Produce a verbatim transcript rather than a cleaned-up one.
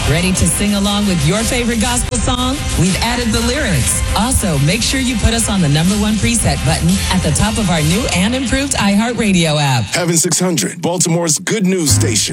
Ready to sing along with your favorite gospel song? We've added the lyrics. Also, make sure you put us on the number one preset button at the top of our new and improved iHeartRadio app. Heaven six hundred, Baltimore's good news station.